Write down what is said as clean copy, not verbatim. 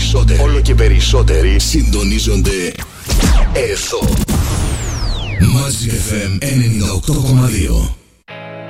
όλο και περισσότεροι συντονίζονται εδώ. Magic FM 98,2.